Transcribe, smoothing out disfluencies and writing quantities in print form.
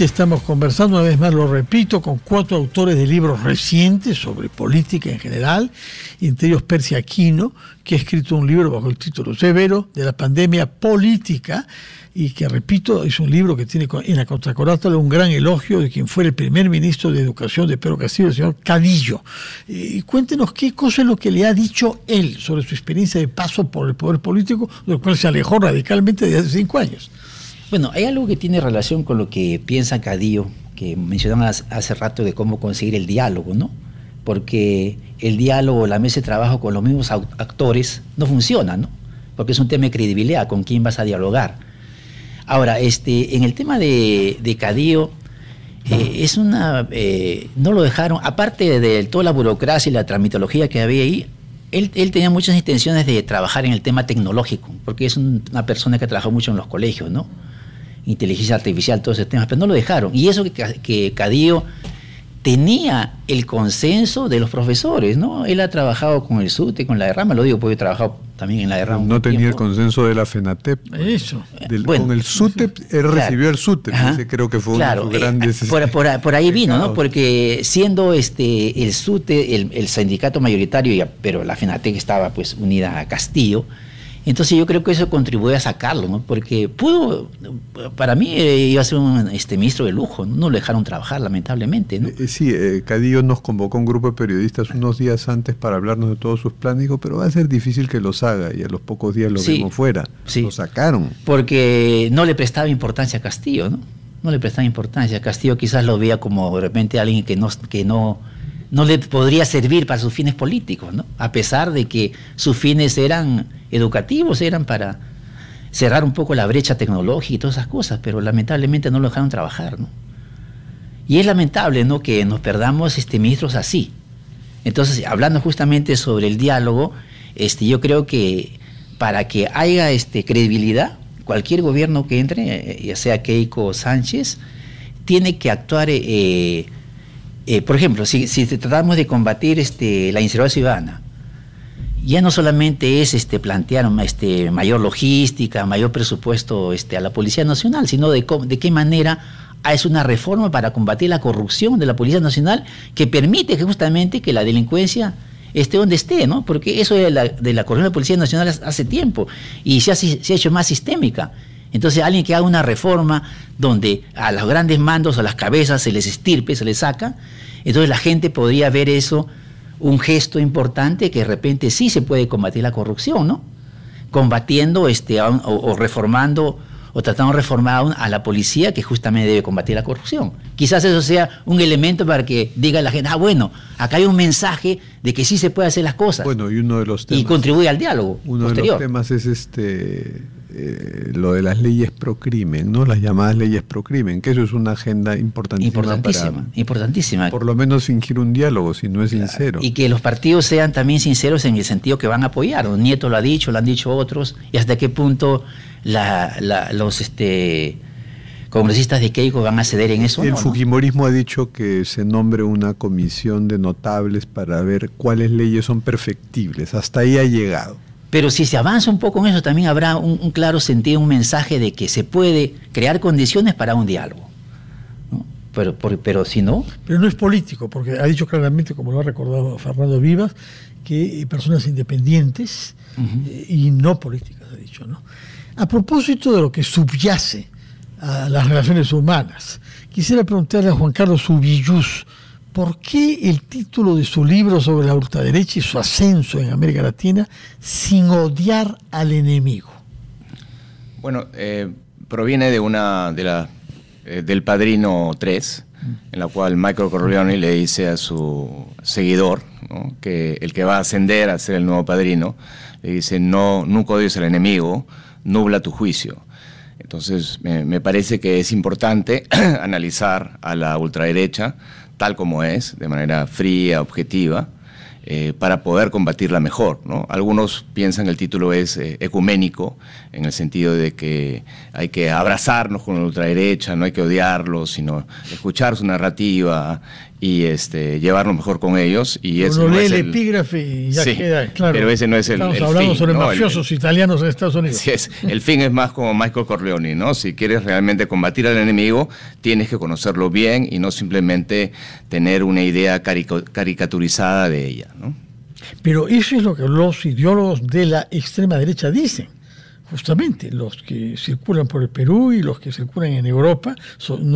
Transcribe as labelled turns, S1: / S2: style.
S1: Nuevamente estamos conversando, una vez más lo repito, con 4 autores de libros recientes sobre política en general, y entre ellos Percy Aquino, que ha escrito un libro bajo el título severo de la pandemia política, y que, repito, es un libro que tiene en la contracarátula un gran elogio de quien fue el primer ministro de Educación de Pedro Castillo, el señor Cadillo. Y cuéntenos qué cosa es lo que le ha dicho él sobre su experiencia de paso por el poder político, del cual se alejó radicalmente desde hace 5 años.
S2: Bueno, hay algo que tiene relación con lo que piensa Cadillo, que mencionaban hace rato, de cómo conseguir el diálogo, ¿no? Porque el diálogo, la mesa de trabajo con los mismos actores no funciona, ¿no? Porque es un tema de credibilidad, con quién vas a dialogar. Ahora, en el tema de Cadillo, no lo dejaron, aparte de toda la burocracia y la tramitología que había ahí, él tenía muchas intenciones de trabajar en el tema tecnológico, porque es una persona que trabajó mucho en los colegios, ¿no? Inteligencia artificial, todos esos temas, pero no lo dejaron. Y eso que Cadillo tenía el consenso de los profesores, ¿no? Él ha trabajado con el SUTE, con la derrama, lo digo porque he trabajado también en la derrama.
S3: No tenía el consenso de la FENATEP.
S1: Eso.
S3: Bueno, con el SUTE, él recibió el SUTE, creo que fue uno de sus grandes...
S2: Por ahí vino, ¿no? Porque siendo el SUTE el sindicato mayoritario, pero la FENATEP estaba pues unida a Castillo, entonces yo creo que eso contribuyó a sacarlo, ¿no? Porque para mí iba a ser un ministro de lujo, no lo dejaron trabajar, lamentablemente, ¿no?
S3: Sí, Cadillo nos convocó a un grupo de periodistas unos días antes para hablarnos de todos sus planes, dijo, pero va a ser difícil que los haga, y a los pocos días lo vimos fuera. Sí. Lo sacaron.
S2: Porque no le prestaba importancia a Castillo, ¿no? No le prestaba importancia. Castillo quizás lo veía como de repente alguien que no le podría servir para sus fines políticos, ¿no? A pesar de que sus fines eran educativos, eran para cerrar un poco la brecha tecnológica y todas esas cosas, pero lamentablemente no lo dejaron trabajar, ¿no? Y es lamentable, ¿no?, que nos perdamos ministros así. Entonces, hablando justamente sobre el diálogo, yo creo que para que haya credibilidad, cualquier gobierno que entre, ya sea Keiko o Sánchez, tiene que actuar... por ejemplo, si tratamos de combatir la inseguridad ciudadana, ya no solamente es plantear mayor logística, mayor presupuesto a la Policía Nacional, sino de qué manera es una reforma para combatir la corrupción de la Policía Nacional que permite que justamente que la delincuencia esté donde esté, ¿no? Porque eso de la corrupción de la Policía Nacional hace tiempo y se ha hecho más sistémica. Entonces alguien que haga una reforma donde a los grandes mandos, a las cabezas se les estirpe, se les saca, entonces la gente podría ver eso, un gesto importante que de repente sí se puede combatir la corrupción, ¿no? Combatiendo o reformando o tratando de reformar a la policía que justamente debe combatir la corrupción. Quizás eso sea un elemento para que diga la gente, bueno, acá hay un mensaje de que sí se puede hacer las cosas.
S3: Bueno, y uno de los temas...
S2: Y contribuye al diálogo posterior.
S3: De los temas es lo de las leyes pro crimen, ¿no? Las llamadas leyes pro crimen, que eso es una agenda importantísima. Por lo menos fingir un diálogo, si no es sincero.
S2: Y que los partidos sean también sinceros en el sentido que van a apoyar. Nieto lo ha dicho, lo han dicho otros, y hasta qué punto los congresistas de Keiko van a ceder en eso.
S3: El fujimorismo ha dicho que se nombre una comisión de notables para ver cuáles leyes son perfectibles. Hasta ahí ha llegado.
S2: Pero si se avanza un poco en eso, también habrá un claro sentido, un mensaje de que se puede crear condiciones para un diálogo, ¿no? Pero si no...
S1: Pero no es político, porque ha dicho claramente, como lo ha recordado Fernando Vivas, que personas independientes y no políticas, ha dicho, ¿no? A propósito de lo que subyace a las relaciones humanas, quisiera preguntarle a Juan Carlos Ubillús, ¿por qué el título de su libro sobre la ultraderecha y su ascenso en América Latina, Sin odiar al enemigo?
S4: Bueno, proviene del Padrino 3, en la cual Michael Corleone le dice a su seguidor, ¿no?, que el que va a ascender a ser el nuevo padrino, le dice, nunca odies al enemigo, nubla tu juicio. Entonces, me parece que es importante analizar a la ultraderecha tal como es, de manera fría, objetiva, para poder combatirla mejor, ¿no? Algunos piensan que el título es ecuménico, en el sentido de que hay que abrazarnos con la ultraderecha, no hay que odiarlos, sino escuchar su narrativa y llevarlo mejor con ellos. Y
S1: uno lee el epígrafe y ya queda claro.
S4: Pero ese no es
S1: Estamos hablando sobre mafiosos italianos en Estados Unidos.
S4: Sí, el fin es más como Michael Corleone, ¿no? Si quieres realmente combatir al enemigo, tienes que conocerlo bien y no simplemente tener una idea caricaturizada de ella, ¿no?
S1: Pero eso es lo que los ideólogos de la extrema derecha dicen. Justamente, los que circulan por el Perú y los que circulan en Europa no